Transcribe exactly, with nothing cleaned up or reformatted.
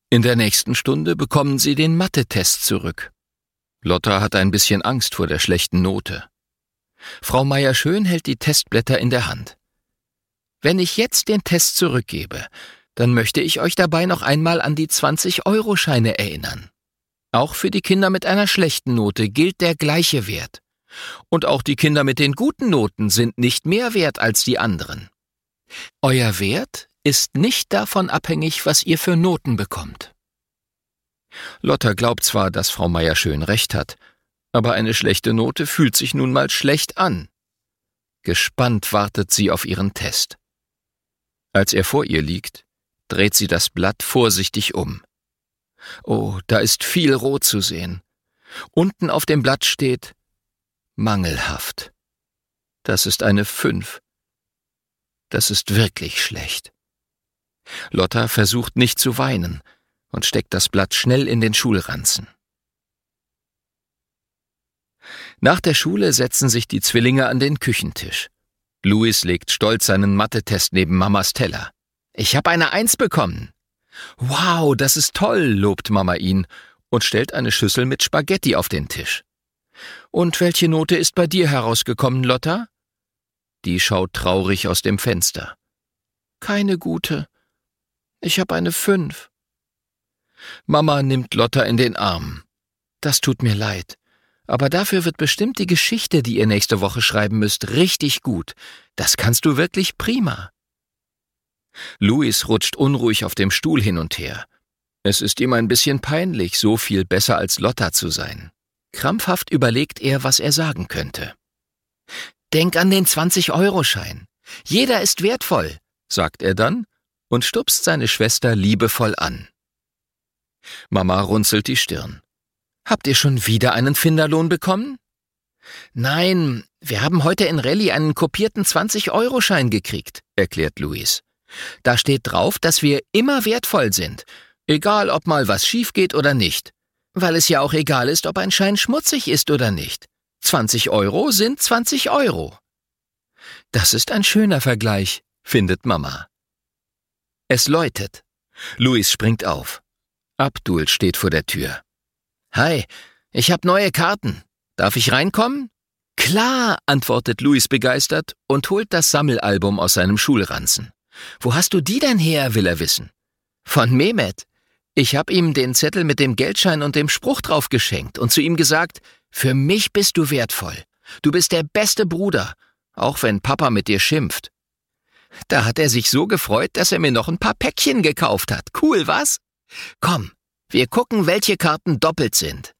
In der nächsten Stunde bekommen sie den Mathe-Test zurück. Lotta hat ein bisschen Angst vor der schlechten Note. Frau Meier-Schön hält die Testblätter in der Hand. Wenn ich jetzt den Test zurückgebe, dann möchte ich euch dabei noch einmal an die zwanzig-Euro-Scheine erinnern. Auch für die Kinder mit einer schlechten Note gilt der gleiche Wert. Und auch die Kinder mit den guten Noten sind nicht mehr wert als die anderen. Euer Wert ist nicht davon abhängig, was ihr für Noten bekommt. Lotta glaubt zwar, dass Frau Meier-Schön recht hat, aber eine schlechte Note fühlt sich nun mal schlecht an. Gespannt wartet sie auf ihren Test. Als er vor ihr liegt, dreht sie das Blatt vorsichtig um. Oh, da ist viel Rot zu sehen. Unten auf dem Blatt steht mangelhaft. Das ist eine fünf. Das ist wirklich schlecht. Lotta versucht nicht zu weinen und steckt das Blatt schnell in den Schulranzen. Nach der Schule setzen sich die Zwillinge an den Küchentisch. Louis legt stolz seinen Mathe-Test neben Mamas Teller. »Ich habe eine Eins bekommen.« »Wow, das ist toll«, lobt Mama ihn und stellt eine Schüssel mit Spaghetti auf den Tisch. »Und welche Note ist bei dir herausgekommen, Lotta?« Die schaut traurig aus dem Fenster. »Keine gute. Ich habe eine Fünf.« Mama nimmt Lotta in den Arm. »Das tut mir leid. Aber dafür wird bestimmt die Geschichte, die ihr nächste Woche schreiben müsst, richtig gut. Das kannst du wirklich prima.« Louis rutscht unruhig auf dem Stuhl hin und her. Es ist ihm ein bisschen peinlich, so viel besser als Lotta zu sein. Krampfhaft überlegt er, was er sagen könnte. »Denk an den zwanzig-Euro-Schein. Jeder ist wertvoll«, sagt er dann und stupst seine Schwester liebevoll an. Mama runzelt die Stirn. »Habt ihr schon wieder einen Finderlohn bekommen?« »Nein, wir haben heute in Rallye einen kopierten zwanzig-Euro-Schein gekriegt«, erklärt Louis. »Da steht drauf, dass wir immer wertvoll sind, egal ob mal was schief geht oder nicht. Weil es ja auch egal ist, ob ein Schein schmutzig ist oder nicht. zwanzig Euro sind zwanzig Euro.« Das ist ein schöner Vergleich, findet Mama. Es läutet. Louis springt auf. Abdul steht vor der Tür. »Hi, ich hab neue Karten. Darf ich reinkommen?« »Klar«, antwortet Louis begeistert und holt das Sammelalbum aus seinem Schulranzen. »Wo hast du die denn her?«, will er wissen. »Von Mehmet. Ich hab ihm den Zettel mit dem Geldschein und dem Spruch drauf geschenkt und zu ihm gesagt, für mich bist du wertvoll. Du bist der beste Bruder, auch wenn Papa mit dir schimpft.« Da hat er sich so gefreut, dass er mir noch ein paar Päckchen gekauft hat. Cool, was? Komm, wir gucken, welche Karten doppelt sind.